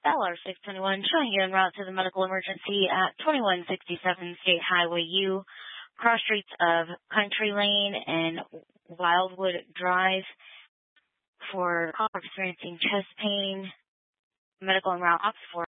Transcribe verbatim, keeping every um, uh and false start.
Ballard six twenty-one, showing you en route to the medical emergency at twenty-one sixty-seven State Highway U, cross streets of Country Lane and Wildwood Drive. For call experiencing chest pain, medical en route ops for